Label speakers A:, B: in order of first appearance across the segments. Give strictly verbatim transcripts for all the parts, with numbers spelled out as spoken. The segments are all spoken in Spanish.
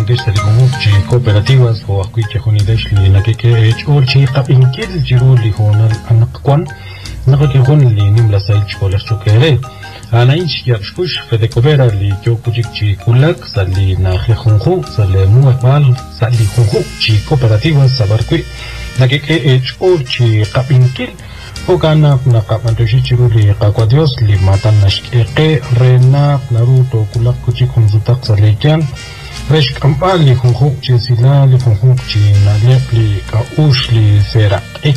A: contesta de como chi cooperativas o acuiche junidesh li na que que or chi qabin kil jiru li hona anqwan na que hon li nimla sai chola chukere ana inch ya shkush fede coopera li yo kujik chi kulak sali na khunkhu sali mu mal sali khunkhu chi cooperativas sabarqui na que que or chi qabin kil Ogana na kapantoshi chiruli kakwadios li matan nashke rena naruto kulak kuchi kunzutak salekian resh kampal li khunkhuk chi sila li khunkhuk chi nalep li kaush li sera ek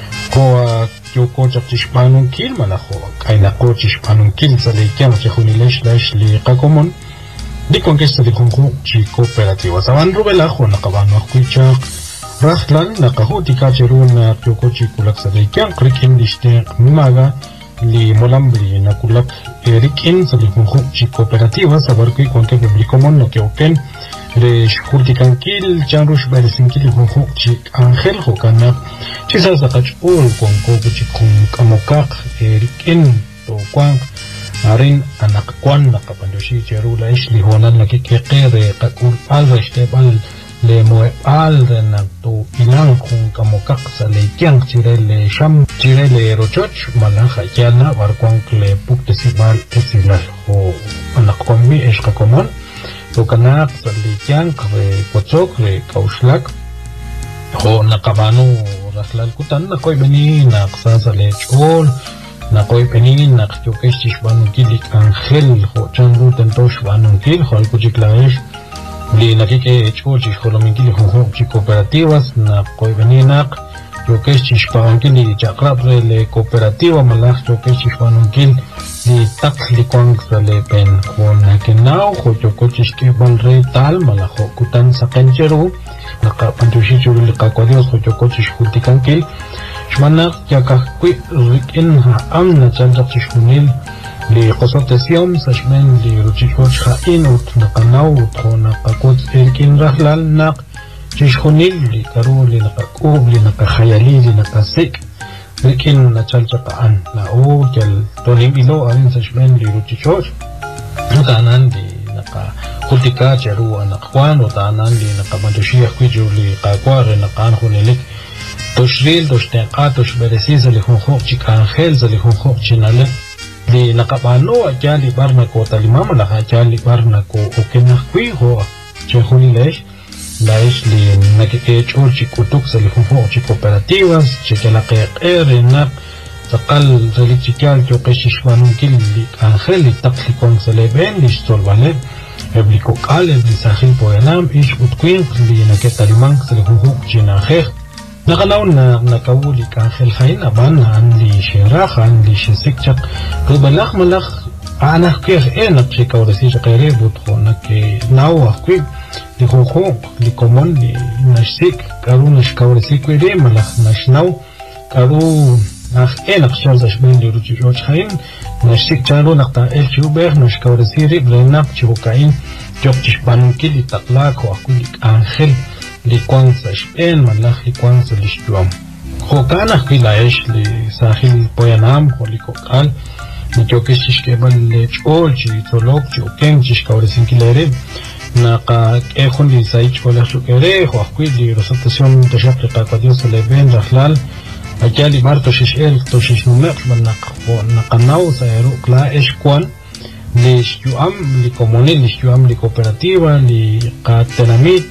A: koa kyoko chak chishpanun kil malaho kaina ko chishpanun kil salekian chi khunilesh lash li kakomon di conquista li khunkhuk chi cooperativa saban rubela ho nakabano kuichak Rahlan na kahuti kacherun na kyokochi kulak sa lekian krikin liste mimaga li molambri na kulak erikin sa likunkhuk chi cooperativa sa barkui konke publikomon na kyoken le shkurti kankil chanrush barisinkil likunkhuk chi angel hokana chisa sa kachul konko kuchi kung kamokak erikin to kwang arin anak kwan na kapandoshi cherula ish lihonan na kikekere kakul alra ishtebal le moal de na tu ilang kung kamokak sa le kyang chire le sham chire le rochoch malaha yana barkwang le pukte sibal esilal ho anak kombi eshka komon to kanak sa le kyang re kochok re kauslak ho nakabano raslal kutan na koy beni na ksa sa le chol na koy beni na kyokesh chishbanu kilik angel ho chanru tentosh banu kil ho alkuchiklaesh li nakike chochi kholominkili khunkhuk chi cooperativas na koibeninak yokesh chishpankili chakrabre le cooperativa malak yokesh chishpankil li takli kwang sale pen khona kenau kho yokochish ke balre tal malakho kutan sakencheru naka pantushi churu li qakwadios kho yokochish kultikankil shmanak yakakwi rikin ha amna chanjak chishunil li qosat siyam sashman li ruchichoch khain ut naqanaw utkhona qakut erkin rahlal naq chishkhunil li karu li naqakub li naqakhayali li naqasik lekin nachalchaqan la o jal tolim ilo arin sashman li ruchichoch tanan li naqa kultika charu anaqwan wa tanan li naqamantushi khwiju li qaqwa re naqan khunelik toshril doshtenqa toshberesiz li khunkhuk chikangel li khunkhuk chinale li nakabano ajali barna ko talimama la ajali barna ko okena kui ho chehuni lesh laish li nakike chorchi kutuk sa li khunfo chi cooperativas chekela qeqer na taqal zali chikal jo qeshishmanun kil li angel li taqli kon seleben li solvale ebliko kale li sahil poyanam ish utquin li naketaliman sa li khunfo chi nakheh Nakalaw na nakawuli ka khilhain aban an li shirah an li shisikchak rubalak malak anak keh enak chikawrasi chakere butho nake nawa kwi li khokho li komon li nashik karu nashkawrasi kwere malak nashnaw karu nach enak shalzash ben li ruchijoch khain nashik chalo nakta el chuber nashkawrasi rib lenak chihukain jokchish banki li taklak wa kulik angel li kwanza shpen malak li kwanza li shtuam khokana khilaish li sahil poyanam kholi kokal ni jokesh shkebal le chol chi tolok chi ken chi shkawresin kilere na ka ekhon li saich kola shukere kho akwi li rotación de shaqqa qadios le ben rahlal ajali marto shishel to shishnumek manak kho naqanaw sayru kla eshkwan li shtuam li komune li shtuam li cooperativa li qatenamit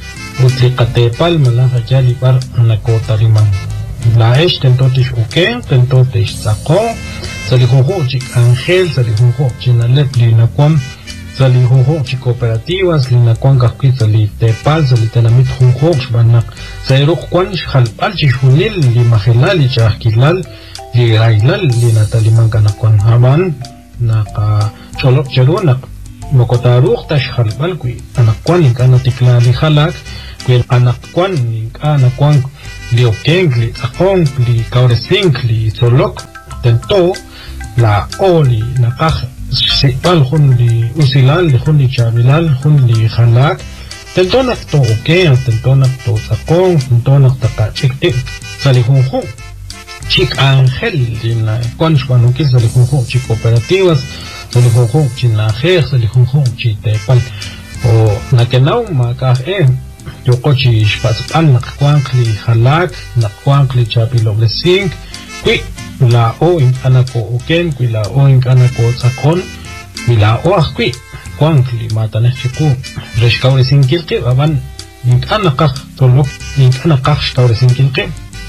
A: Utlikate palma la jali bar nakotariman la es tentotish uken tentotish sako salihuhu chik angel salihuhu chinalep linakwam salihuhu chik cooperativas linakwam kakwi salitepal salitenamit huhu shbanak sayruk kwan shhalpal chishunil limahelal lichahkilal lirailal linataliman kanakwan haman naka cholok cherunak mokotaruk tashhalpal kwi anakwan kana tiklali halak Kwen anak kwan ni anak kwan li okeng li akong li kauresing li solok tento la oli nakah sipal hun li usilal li hun li chabilal hun li khalak tento nak to okeng tento nak to akong tento nak taka chiktik sali hun hun chik angel li na kwan shwanu ki sali hun hun chik cooperativas sali hun hun chik na kher sali hun hun chik tepal o nakenau makah e yokochi shpatspan nakwankli halak nakwankli chapilobresink kwi la o inkanako uken kwi la o inkanako tsakon kwi la o akwi kwankli matanechku reshkawresinkilki aban inkanakak tolok inkanakak shkawresinkilki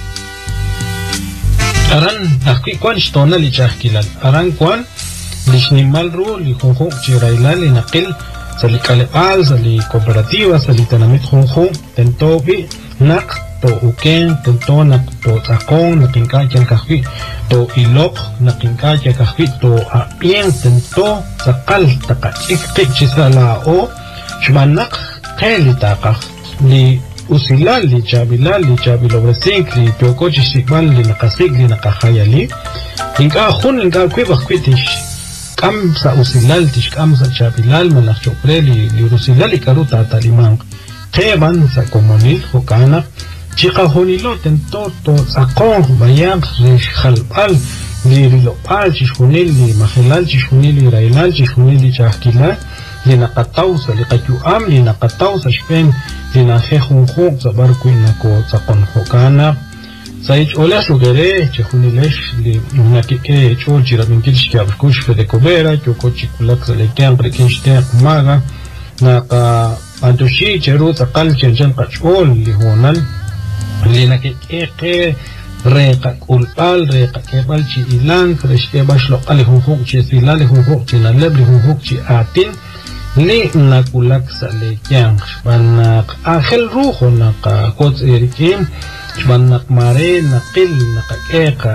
A: aran akwi kwan shtona lichahkilal aran kwan lishnimal ru li junju chirailal inaqil sali kalebal sali cooperativa sali tanamit junju tentobi nak to uken tento nak to takon nakinkacha kahwi to ilok nakinkacha kahwi to apien tento sakal takachik chisala o shmanak qeli taqa li usilal li chabilal li chabilobresink li tokochi sikbal li nakasik li nakahayali inka khun inka kweba kwitish kam sa usilal tish kam sa chabilal malak chopreli li usilal ikaruta talimang keban sa komunil hukana chiqa honilo tento to sakon bayang rish khalbal li rilopal chishunil li mahilal chishunil li railal chishunil li chahkilal li naqatawsa li qatyuam li naqatawsa shpen li najejunju sabarku inako sakon hukana saich ola sugere chehunilesh li nakike chol chirabinkilsh kyabkush fede kobera chokochi kulak sale kempre kinshte maga naqa antoshi cheru taqal chenchen qachol li honal li nakike ke reqa kulpal reqa kebal chi ilan kreshke bashlo ali hunjuk chi silali hunjuk chi naleb li hunjuk chi atin li nakulak sale kyang banak angel rujo naqa kots erikim Shmanak mare nakil nakakeka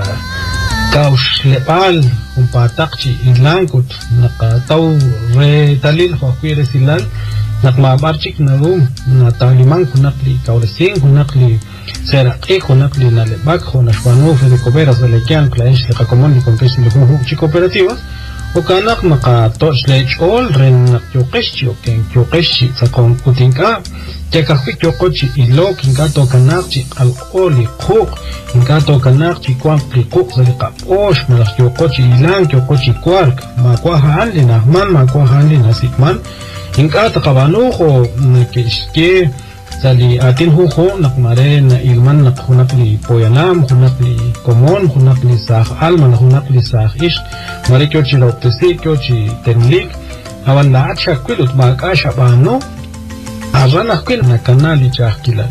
A: kaush lepal umpatakchi ilankut nakataw re talil huakwire silal nakmabarchik narum natalimang kunakli kauresin kunakli seraqi kunakli nalebak hunashwanu fede coberas de lekian claish le kakomon li compesi le hunchi cooperativas o kanak maka toch lech all ren nakyokeshi o ken kyokeshi sakon kutinka Yakahwi chokochi ilok ingato kanakchi alcoholi kuk ingato kanakchi kwankli kuk zalika posh malak chokochi ilan chokochi kwark makwaha anli nahman makwaha anli nasikman ingata kabanujo nakishke sali atin hujo nakmare na ilman nakhunakli poyanam hunakli komon hunakli sah alman hunakli sah ish mare chochi lautesi chochi tenlik awan la acha kwilut makasha bano Arana kwil na kanali chahkila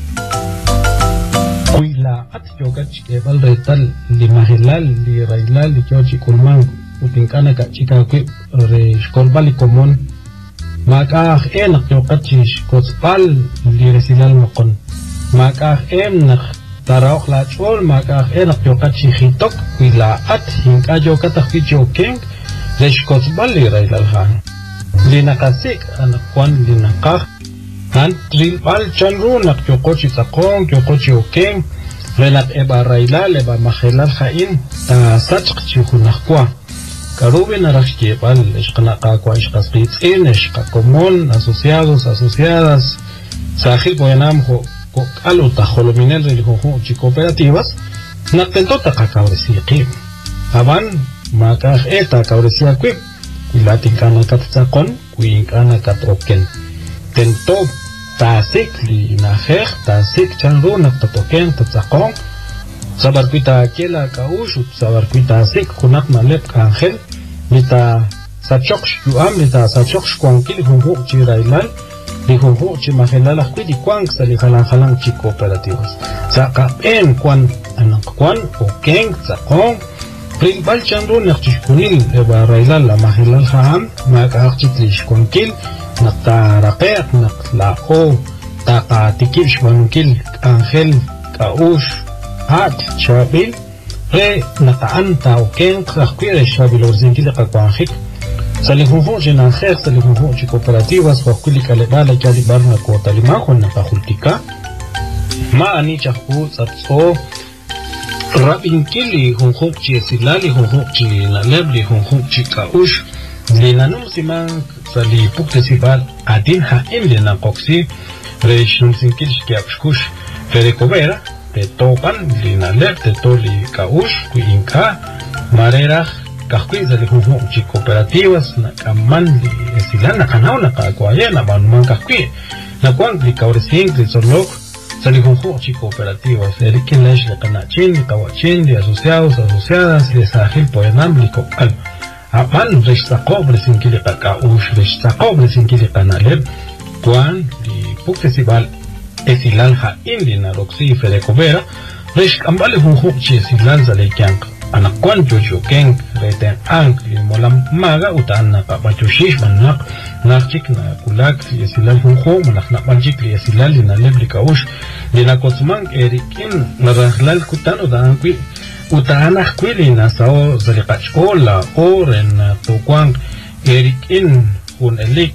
A: Kuila at yogach kebal retal li mahilal li railal li kyochi kulman utinkana ka chika kwi re shkolbali komon Makah enak yogachi shkospal li resilal mokon Makah enak tarawak lachol Makah enak yogachi khitok Kuila at hinka yogata khwich yokeng re shkospal li railal han Li nakasik anak kwan li nakah Han trilpal chanru nak chokochi sakong chokochi okeng renat eba railal eba mahelal khain ta sachq chihunakwa karube narashki pal ishqnaqa kwa ishqasqitsin ishqakomon asociados asociadas sahil poyanam ho alu ta holominel del conjunto chi cooperativas naqtento ta qawresiqi aban makaj eta qawresia kwip ilatin kana katsaqon kuin kana katroken tento tasik li najej tasik chanru naktotoken tatsaqon sabarkuita kela kaush sabarkuita sik kunak malep angel mita sachok yuam mita sachok kwankil hunhu chirailal li hunhu chi mahelala kwidi kwank sali halan halan chi cooperativas saka en kwan anak kwan okeng tsaqon principal chanru nakchkunil eba railal la mahelal ham mak chitlish kwankil Naktaraqeq naklao taqatikil shwankil angel kaush hat chabil re naqanta oken qaqquire shabil orzinkil qaqanjik salihunhu jinanjek salihunhu chi cooperativas qaqqulik alebala kali barna ko talima khonna qaqultika ma ani chaqu tsatso rabinkili hunhu chi silali hunhu chi nalebli hunhu chi kaush linanum siman sali puktesibal adin haim lina qoksi reishum sinkil shkiapshkush fede kobera te topan lina lep te toli kaush kuinka marera kahkuiza li huhu chi cooperativas na kaman li esilana kanao na kakwaya na banuman kahkui na kwan li kaurising li zorlok sa li huhu chi cooperativas erikin lesh li kanachin li kawachin li asociados asociadas li sahil poenam li kopal aman rextaqo bresinki li kakaush rextaqo bresinki li kanaleb kwan li puk festival esilal ha indi na roxi fedecovera resh kambale huhu chi esilal za le kyank anakwan jojo keng reten ang li molam maga utan na kabachushish manak nakchik na kulak li esilal hunho manak na banjik li esilal li na lebli kaush li na kosmang erikin na rahlal kutan udan kui utanak kui li na sao zalikachkola oren na tokwang erikin hun elik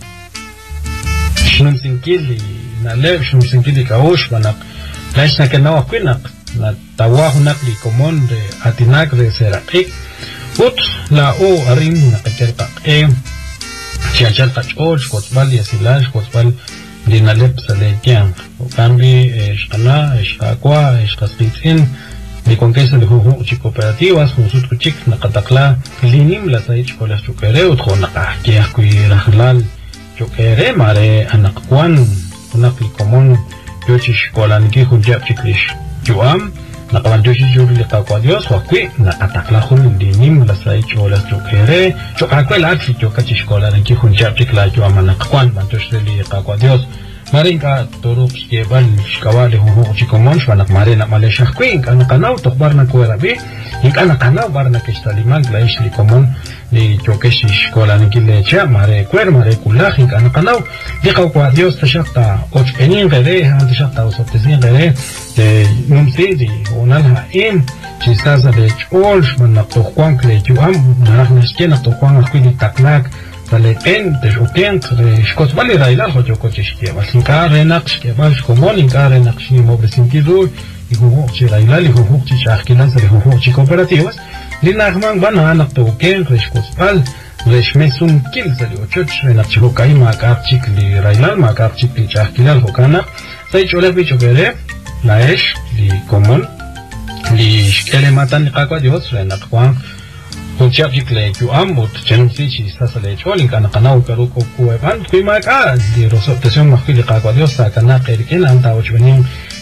A: shnumsinkili na leb shnumsinkili kaush manak lash na kenawa kui nak na tawaho nakli komon de atinak de serakik ut la o arin na kacherka e chiachal kachol kotsbal yasilal kotsbal dinalep saletian o kambi eshkana eshkakwa eshkasitsin ni conquista de juju chi cooperativas jusut kuchik na katakla linim la saich kolas chukere ut khona kahkia kui rahlal chukere mare anakwan nakli komon yochish kolanki hunjap chiklish Juam, na kamanjoshi juri lita kwa Dios, wakwi na katakla hun dinim la sai cholas chokere, chokakwe la atli chokachi shkola nanki hun japchik la juama na kakwan manjoshi lita kwa Dios. Marinka toruk skebal shkawali hun hun chikomonsh manak marina male shakwi inka na kanaw tokbar na kuwerabi, inka na kanaw bar na kishtalimag la ishli komon li chokeshi shkola nanki lecha, mare kwer, mare kulak, inka na kanaw lika kwa Dios tashakta ochpenin gere, han tashakta usoptezin gere, de numsidi onalha im chisaza de chol man na tokwang le juam na nashke na tokwang akwili taklak talepen de joken de shkosmali raila ho joko chishke basinka renak shke bal shkomon inka renak shni mobresinki do igu chi raila li hu chi chakhilan sa li hu chi cooperativas li nagman bana na token reshkospal reshmesum kil sa li ochoch renak chi hokai ma kapchik li raila ma kapchik li chakhilan hokana sai chola bicho bere la esh li común li shkele matan li kakwa Dios renak kwang hunchap jikle ju amut chenumsi chi sasale cholin kana kanau karu ko kueban kui maka li rosoptación mahki li kakwa Dios ta kana qerikin anta ochbenin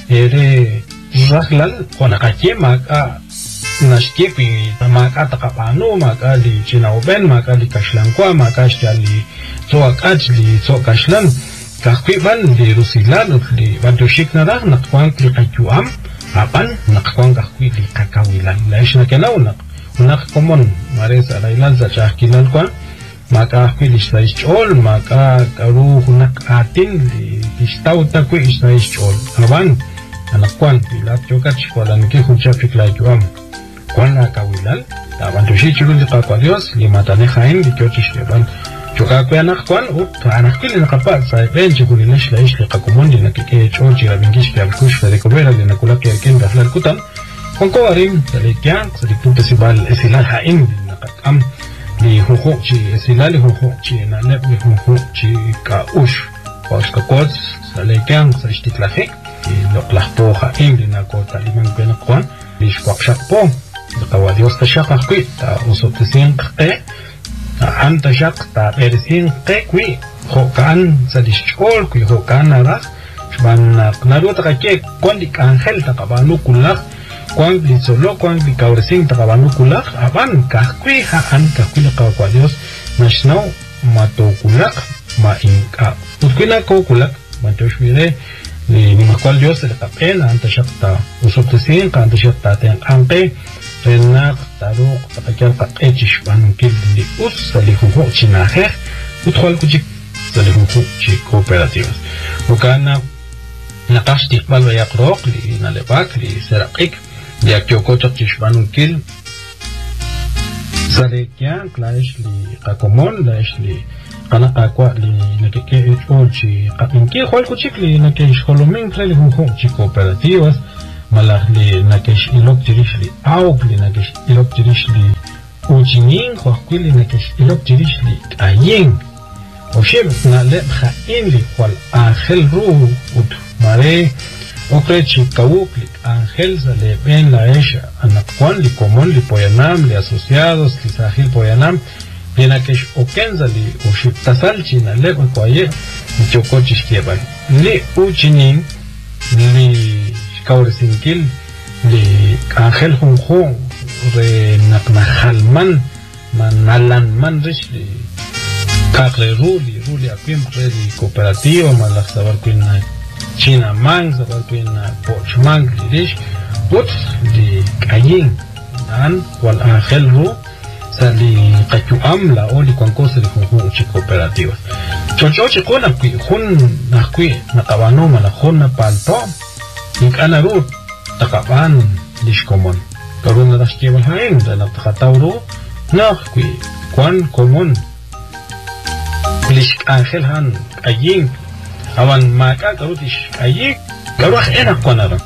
A: ere zahlal kona kake maka nashkepi maka takapano maka li chinauben maka li kashlankwa maka shali tsoakach li tsokashlan kakwiban li rusilan li bantushik na rak nakwang li kajuam apan nakwang kakwi li kakawilan laish na kenaw nak unak komon mares arailan sa chahkilan kwa maka kakwi li sa ischol maka karu hunak atin li istaw takwi isna ischol aban anakwan pilat chokat shkolan ki hunchapik la juam kwan na kawilan ta bantushik chulun li kakwa Dios li matane khain li kyochish leban chokakwe anakwan ut anakili nakapal sa ben chukuli lesh la ish li kakumon li nakike chochi la bingish ki alkush fedecovera li nakulaki alken gaflal kutan konko arim talikian sadiktun festival esilal hain li nakakam li huhu chi esilal li huhu chi nanep li huhu chi ka ush paus kakots salikian sa ishtiklafik li loklahpo hain li nakota liman kwenakwan li shkwakshakpo li kawadios tashakakwi ta usoptesin kake anta shak ta persin qekwi hokan sadishol kwi hokan ara shban naruta kake kondi angel ta kabanu kulak kwan li solo kwan li kaursin ta kabanu kulak aban kakwi ha an kakwi ka kwa Dios nashno mato kulak ma inka utkina ko kulak mantoshmire ni ni makwal Dios le kapena anta shak ta usoptesin ka anta shak ta ten anke renak taruk takakal kakechish banukil li us salihuhu chinajer utkhol kuchik salihuhu chi cooperativas ukana nakash tikbal yakrok li nalebak li serakik li akyokochak chish banukil salekyan klaish li kakomon laish li kana kakwa li nakike ol chi kapinki khol kuchik li nakish kholomin salihuhu chi cooperativas malah li nakesh ilok jirish li auk li nakesh ilok jirish li ujinin khwakwi li nakesh ilok jirish li ayin o shem na le khain li khwal akhel ru ut mare Okrechi kawuklik Ángel sale ben la esha anakwan li común li poyanam li asociados li sahil poyanam bien akesh okenza li ushiptasal china le kwaye chokochis kieban li uchinin li kauresinkil li Ángel junjun re naknahalman manalan man rish li kakre ruli ruli akwim re li cooperativa malak sabar kwina China mang sabar kwina poch mang lidish ut li kayin an wal Ángel ru sali kachu amla o li kwankosa li junjun uchi cooperativas chochochi kuna kwi hun nakwi nakabano malakon na palto ink anaru takaban lish komon karuna dashkiwal hain dana takatawru nakwi kwan komon lish Ángel han kayin awan maka karutish kayin karuah enak kwanara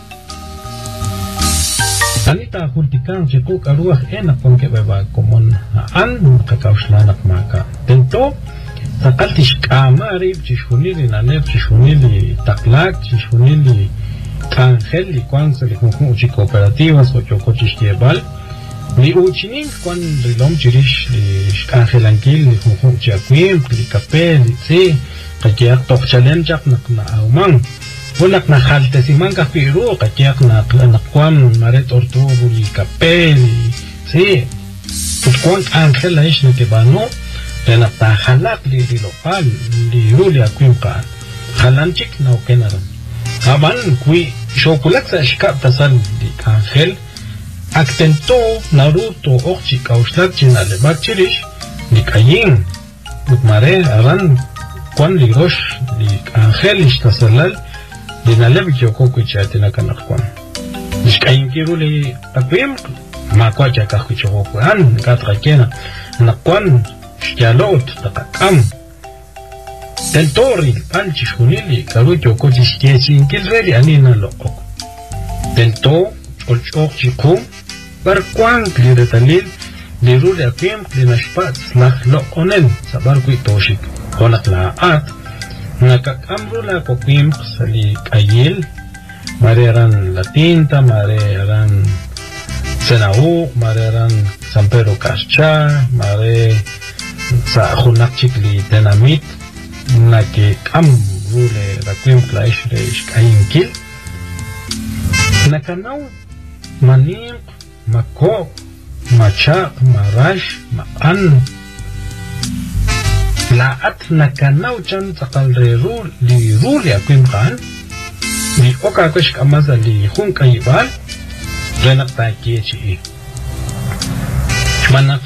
A: anita kultikan chiku karuah enak kwan kebeba komon an kakauslanak maka tento takaltish kamari chishunili nanep chishunili taklak chishunili Ángel li kwan se li junjun uchi cooperativas o chokochish kiebal li uchinin kwan rilom chirish li Ángel ankil li junjun uchi akwim li kape li tsi kakiak tokchalen chak nak na aumang bunak na halte si manga piru kakiak na nakwan maret orturu li kape li tsi kwan Ángel la ish nete bano renak ta halak li rilopal li ruli akwim ka halanchik na ukenaran aban kui shokulak sa shkap tasal di Ángel aktento Naruto okchi kaushlat chinale bakchirish di kayin mutmare aran kwan li rosh di Ángel ishtasalal di naleb kyoko kuchatina kanak kwan ishkayin kiru li akwim makwa chakak kuchoko kwan katra kena nakwan shkyalot takakam Tentori alchi shunili karucho kochi sketchin kilreli anina loko tento olchok chiku bar kwan kliretalil lirule akim klinashpat slach lo onen sabar kui toshik honak la at nakakamru la kokim sali kayil mareran la tinta mareran senau mareran San Pedro Cascha mare sa hunak chikli tenamit na que am rule la quim flash de kayinkil na kanau manim mako macha marash maan la at na kanau chan takal re rule li rule akwim kan li oka kosh kamaza li hun kayibal renak ta kichi manak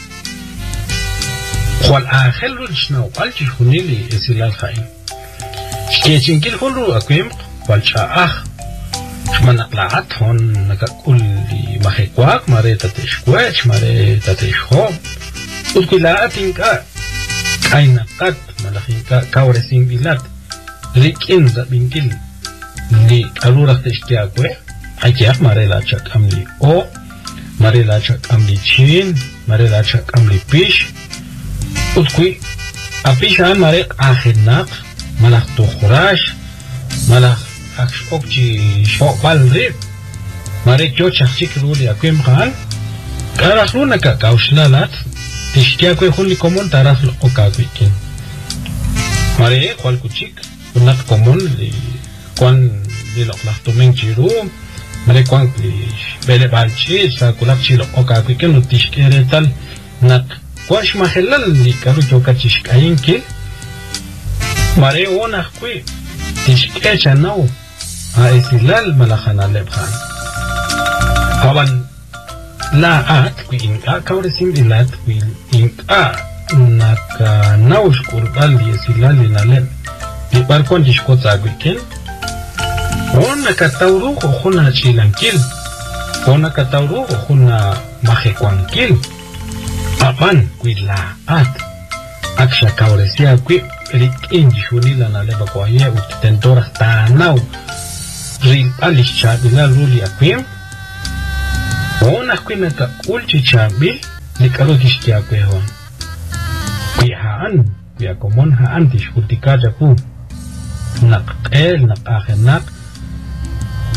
A: Juan Ángel Rulchna Walchi Junili Esilal Haim. Sketching Hulu Akim, Walcha Ah, Shmanaklat Hon Nakakuli Mahequak, Mareta Teshquach, Mareta Tesho, Utquilatinka, Kaina Kat, Malahinka, Kauresin Vilat, Rikin Zabinkil, Li Alura Teshtiaque, Akiak Marela Chak Amli O, Marela Chak Amli Chin, Marela Chak Amli Pish. Utkui apishan marek ahenak malak tukhrash malak aksh okchi shokbal rib marek yo chachik ruli akwim khan karas luna ka kaushnalat tishtia kwe khuli komon taraf oka kwikin marek kwal kuchik unak komon li kwan li loklak tumeng chiru marek kwan li bele balchi sa kulak chilo oka kwikin utishkere tal nak Wash mahelal li karu joka chishkayin kil mare ona kwi tishkecha nau a esilal malakana lebhan awan la at kwi inka kawre simbilat kwi inka naka naush kurbal li esilal li nalem li barkon tishkota gwikin ona katawru khuna chilankil ona katawru khuna mahekwankil Apan kuila at aksha kauresia kui rikin jishunila na leba kwa ye utitentora tanau ril alish chabila ruli akwim ona kwina ka ulchi chabil likaro kishkia kwe hon kui haan kuya komon haan tishkutikaja ku nak el nak ahenak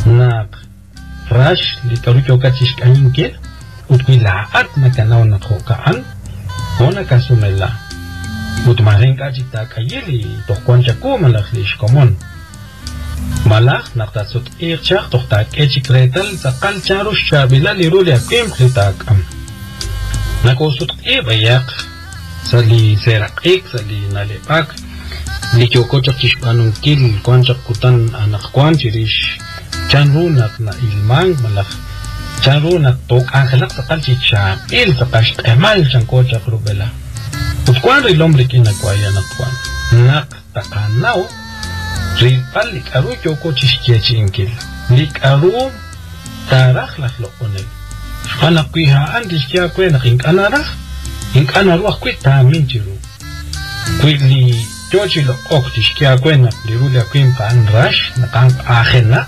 A: nak rash li karucho kachish kainke utwila at na kanaw na kokaan ona kasumela utmaring kajita kayili tokwan chako malaklish komon malak naktasut irchak toktak echikretal sakal charush chabila liruli akim kritak am nakosut ibayak sali serak ik sali nalepak li kyoko chakish panung kil kwan chakutan anak kwan chirish chanru nak na ilmang malak chanru nak tok angelak sakal chicha il sakash emal chanko chakrubela utkwan rilom rikina kwaya nak kwan nak takanaw ripal likaru kyoko chishkia chinkil likaru tarak lak lokonel anak kuiha an chishkia kwe nak inkanarah inkanaru akwe tamin chiru kwe li Joji lo ok tishkia kwena lirulia kwim kaan rash na kaan akhena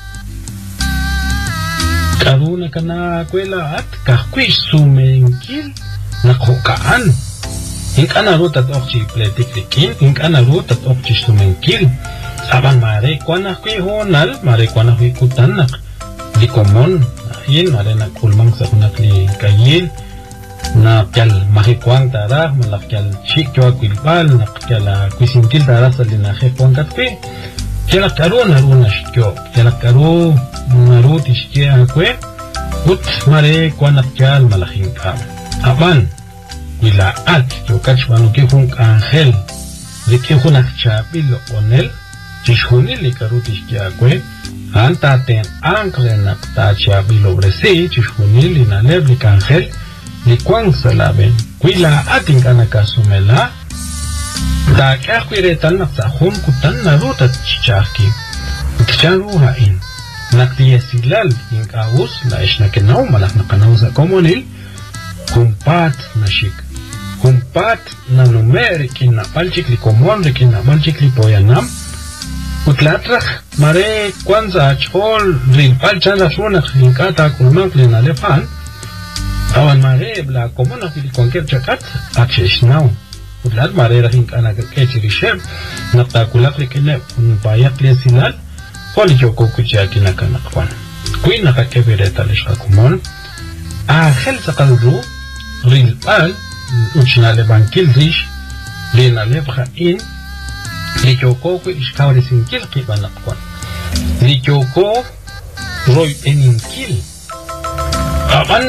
A: karuna kana kwela at kakwi sumenkil na kokaan inkana rutat ok chi pletik likin inkana rutat ok chi sumenkil saban mare kwana kwi honal mare kwana kwi kutanak likomon yin mare na kulmang sa kunak li kayil na kyal mahikwang tarah malak kyal chikwa kwilpal na kyal kwisintil tarah sa linahikwang katpi kyal karu naru na shikyo kyal karu naru tishkya kwe ut mare kwanak kyal malaking kam aban wila at kyo kachmanu kihung angel likihun akchabil onel chishunil likaru tishkya kwe antaten ankle naktachabil obresi chishunil inalev likangel Likwang salaben, kuila ating kanakasumela, da kakwiretan naksahum kutan narutat chichaki, ukcharuhain, naktiyesilal inkaus la ishnakenaw malak nakanaw sa komonil, kumpat na shik, kumpat na numerikin na palchik li komon rikin na palchik li poyanam, utlatrak mare kwanza chol rin palchan rasunak inkata kulmak linalefan, awan mare bla komona fili konker chakat akshesh now udlad mare rahin kana kechiri shem nakta kulak likene un bayak le silal holi joko kuchaki na kana kwan kuin nakakebere talish komon a khel saqalru ril pal uchna le bankil rish lena le bkhain li joko ku iskawri sinkil qibana kwan li joko roy eninkil aban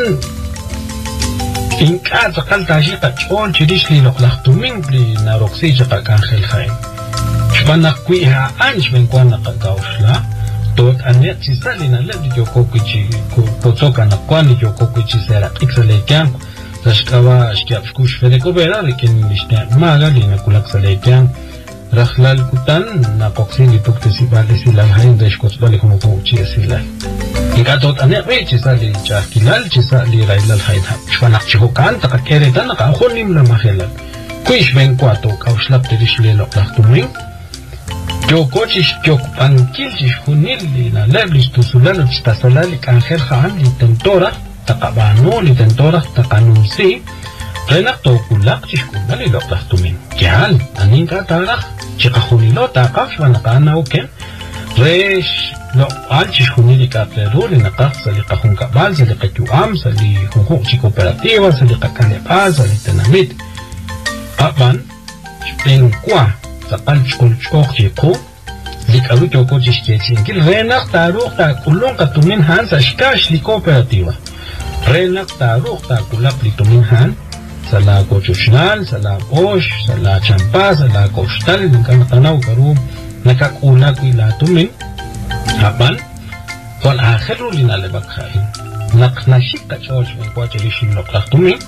A: Inka zakal tashi kachon chirish li loklak tuming li naroksi jaka kankhel khain. Shbanak kui ha anj ben kwa nakagawshla. Tot anet chisa li nalab li joko kuchi potsoka na kwa li joko kuchi sera iksa le kyang. Tashkawa ashkyab shkush fedeko bera likin lishne maga li nakulak sa le kyang. Rakhlal kutan na koksi li tukte si bali silay hain deshkot bali kumuku uchi silay. Inka tot anet we chisa li chakilal chisa li railal hain hap. Shpanak chihukan takakeretan nakahulim la mahelal. Kuish ben kwato kauslap tirish li loklak tuming. Joko chish kyok pankil chish hunil li na leblis tusulal chistasolal kankhel khaan li tentora takabano li tentora takanunsi. Renak to kulak chish kunal li loklak tuming. Kihal anin ka tarak chikahunilo takak shpanakana uken. Resh lo al chishunili ka pero li nakak sa li kahung kabal sa li kakyuam sa li hunghuk chi kooperativa sa li kakanepal sa li tenamit aban shpen kwa sa kal chkul chok chiko li karu choko chishkechingil renak taruk ta kulong katumin han sa shkash li kooperativa renak taruk ta kulak li tumin han sa la kochushnal sa la osh sa la champa sa la koshtal nkan tanaw karu nakakulak ila tumin aban kol akhiru lina lebak khain nak nashik ka choj men kwa chelishin lok lahtumi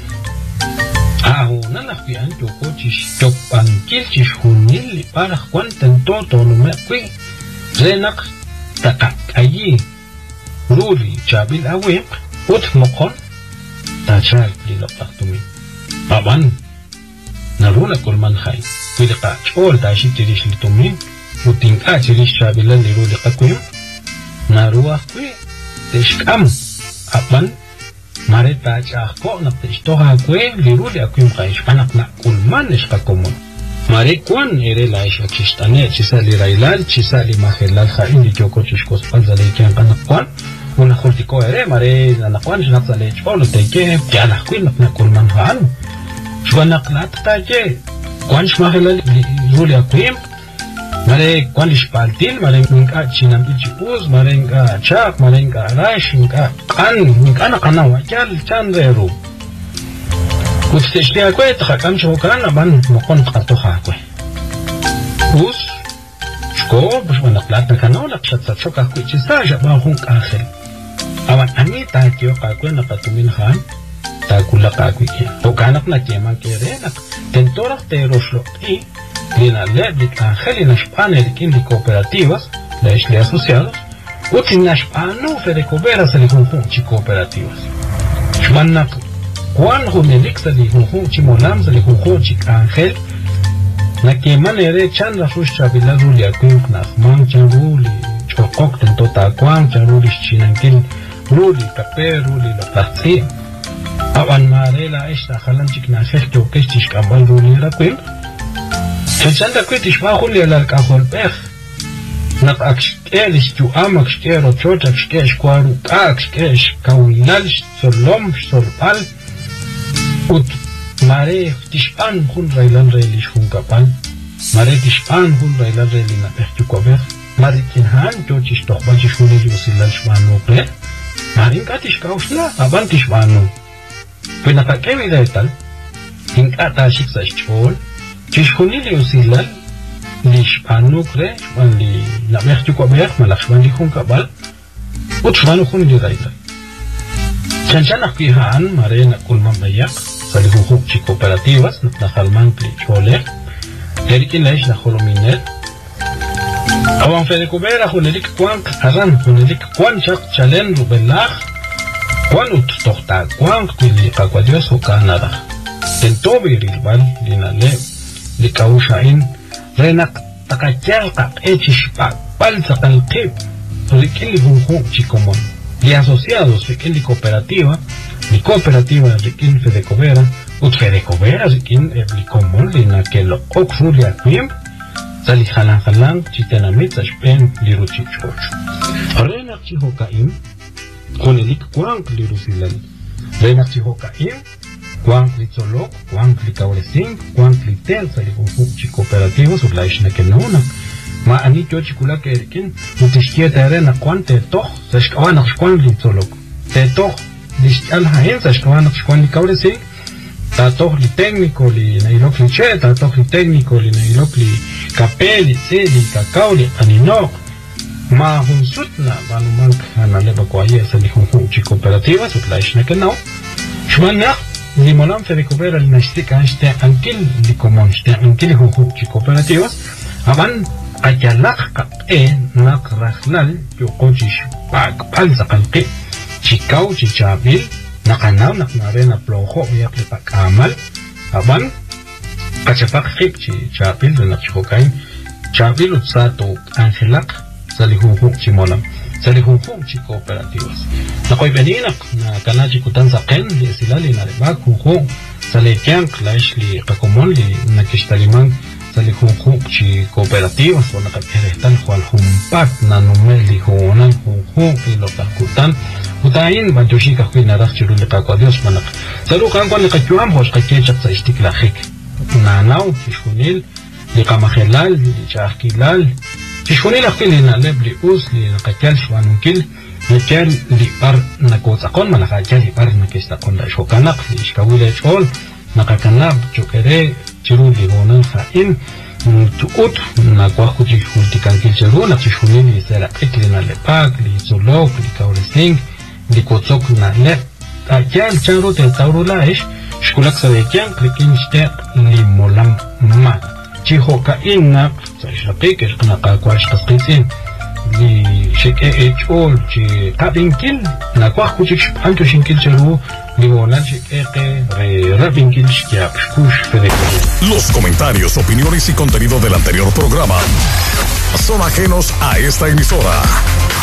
A: ahu nanak bi anto ko chish tok pankil chish hunil li parah kwan tento tonu me kwi zenak takak ayi ruli chabil awiq ut mokon tachal li lok lahtumi aban naruna kol man khain kwilika chol tashi chelish li tumi Uting a chirish chabilan liru di kakuyo naruah kwe teshkam apan mareta chakko nak teshtoha kwe liru di akuyum kaish panak na kulman ishka komon Mare Kwan ere la isha Chistane, Chisali Railal, Chisali Mahelal Hain, Joko Chishkos Panzale Kwan, una Hortico ere, Mare, Nakwan, Natsale, Cholo, Teke, Kiana Queen of Nakulman Han, Shwanak Taje, Quanch Mahelal, Julia Quim, Mare Quanish Paltil, Marenga Chinambichi Uz, Marenga Chak, Marenga Rash, Kan, Kana Kana, Yal Chandero. Kutishia kwe takam chokana ban mokon katoha kwe. Us shko bushwana plata kanola pshatsa choka kwe chisaja ba hung akhel. Awan ani ta kyo ka kwe na patumin khan ta kula ka kwe ke. To kanak na kema kere nak tentorak te roslo i lina le dik akhel na shpane dikin di cooperativas la isle asociados utin na shpanu fe de coopera se li hung chi cooperativas. Shmanak Juan Jumelik sali junjun chimolam sali junjun chik Ángel na que manere chan la rush chabila ruli akunk nachman chan ruli chokok tento takwang chan ruli chinankil ruli kape ruli lo platzi awan mare la esta khalan chik na khek to kesh chik ambal ruli la kwim chan da kwitish ma khuli la ka khol pekh na akshkelis tu amak shkero chota shkesh kwaru ak shkesh kaunal solom solpal Ut mare tishpan hun railan railish hun kapan mare tishpan hun railan railina pertukover mare kinhan jochish tokhban chishune yusilal shmanu pre mare katish kausla aban tishmanu pena ka ke vida tal inkata shiksa chol chishune yusilal lishpanu pre wali la pertukover malashman li hun kabal ut shmanu hun li railal chanchana kihan mare na kulman bayak Salihuhuk chi cooperativas, na halman pli chole, erikin laish na holominet. Awan fede kubera hunelik kwan karan, hunelik kwan chak chalen rubelach, kwan ut tohta kwan kuli kakwadios hukanada. Tentobi rilbal linale, likaushain, renak takachal kak echish pak, pal sakalkip, rikin lihuhuk chi komon. Li asociados rikin li cooperativa, mi cooperativa rikin fedecovera, ut fedecovera rikin eblicomol lina que lo okrulia quim, sali halan halan chitenamit sashpen liru chichoch. Renak chihokaim, konelik kwank liru silal. Renak chihokaim, kwank litzolok, kwank likauresing, kwank liten sali hunfuk chi cooperativos urlaish na kenona. Ma ani yo chikula que rikin, utishkia terena kwante toch, sashkawanak shkwan litzolok. Te toch, al haen sashkawanak shkwan likauresing, ta toch li técnico li nailok li che, ta toch li técnico li nailok li kapel, li tse, li kakao, li aninok. Ma hunsutna, banumank analeba kwaye sa li hunhun chi cooperativas, utlaish na kenao. Shmanak, li molam fedecovera li nashtik anshte ankil li komon, shte ankil li hunhun chi cooperativas, aban Ayalak e nak rahlal yokojish pak pal zakalki chikau chichabil nakanaw naknarena ploho yakli pakamal aban kachapak khip chichabil nakchhokain chabil utsato angelak salihunhuk chimolam salihunhuk chi cooperativas nakoy beninak na kanachi kutan saqen li silali narebak hunhuk salekian clash li qakomon li nakishtaliman Salihunhuk chi cooperativas o nakakherestan Juan Humpat na numeli hunan hunhuk ilo takutan utain banjoshi kahwi narak chiruli kakwadios manak salu kan kwan likachuam hos kakechak sa istiklahik nanaw chishunil likamahilal lichahkilal chishunil akil linaleb li us li nakachal shwanunkil nakal li par nakotsakon manakachal li par nakistakon da shokanak li ishkawile chol nakakanab chokere chiruli gonan hain tuut na kwaku chi hultikan ki chiru na chishunini sera ekli na lepak li zolok li kauresing li kotsok na le ayan chanro te tauro laish shkulak sa vekian klikin shte li molam ma chi hoka inna sa shaqik na kakwash tasqisin li sheke echol chi kabinkil na kwaku chi anto shinkil chiru
B: Los comentarios, opiniones y contenido del anterior programa son ajenos a esta emisora.